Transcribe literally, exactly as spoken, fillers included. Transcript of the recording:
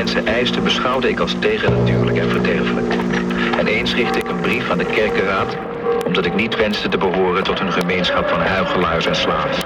mensen eisten, beschouwde ik als tegennatuurlijk en verderfelijk. En eens richtte ik een brief aan de kerkenraad, omdat ik niet wenste te behoren tot een gemeenschap van huichelaars en slaven.